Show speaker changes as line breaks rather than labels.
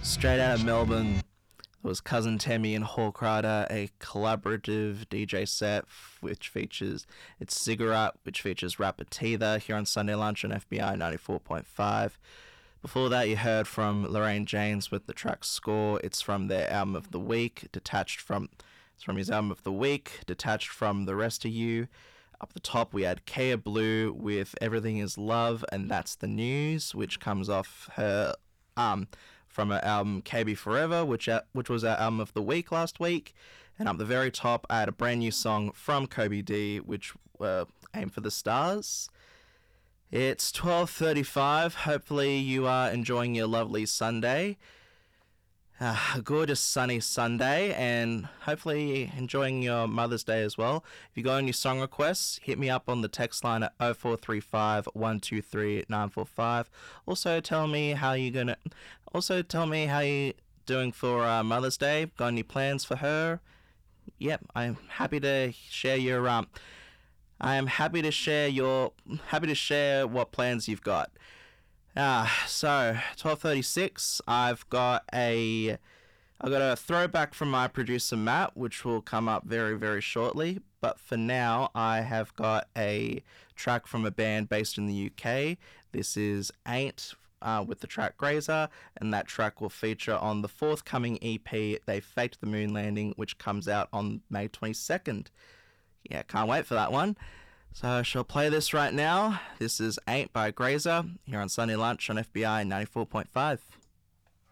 Straight out of Melbourne, it was Cousin Temmie and Hawk Rider, a collaborative DJ set which features It's Cigarette, which features rapper Teether here on Sunday Lunch on FBI 94.5. Before that, you heard from Lorraine James with the track Score. It's from their album of the week, it's from his album of the week, detached from The Rest of You. Up the top, we had Kea Blue with Everything Is Love, and That's the News, which comes off her from her album KB Forever, which was our album of the week last week. And up the very top, I had a brand new song from Kobe D, which Aim for the Stars. It's 12:35. Hopefully you are enjoying your lovely Sunday. A gorgeous sunny Sunday, and hopefully enjoying your Mother's Day as well. If you got any song requests, hit me up on the text line at 0435 123 945. Also tell me how you're doing for Mother's Day. Got any plans for her? Yep, I'm happy to share what plans you've got. So 12:36. I've got a throwback from my producer Matt, which will come up very, very shortly. But for now, I have got a track from a band based in the UK. This is Ain't with the track Grazer, and that track will feature on the forthcoming EP, They Faked the Moon Landing, which comes out on May 22nd. Yeah, can't wait for that one. So I shall play this right now. This is Ain't by Grazer here on Sunday Lunch on FBI 94.5.